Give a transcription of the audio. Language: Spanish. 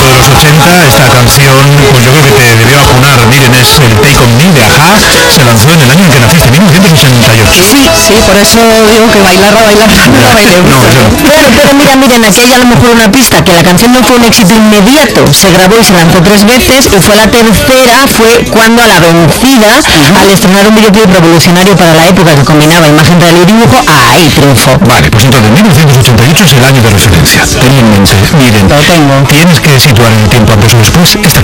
de los 80, esta canción, pues yo creo que te debió acunar. Miren, es el Take On Me de A.H.A. Se lanzó en el año en que naciste, 1988. Sí, por eso digo que bailarla no bailé mucho. Claro, pero miren, aquí hay a lo mejor una pista, que la canción no fue un éxito inmediato, se grabó y se lanzó 3 veces, y fue la tercera, fue cuando A La Vencida, al estrenar un videoclip revolucionario para la época que combinaba imagen real y dibujo, ahí triunfó. Vale, pues entonces 1988 es el año de referencia. Ten en mente, miren, Lo tengo. tienes que situar en el tiempo antes o después esta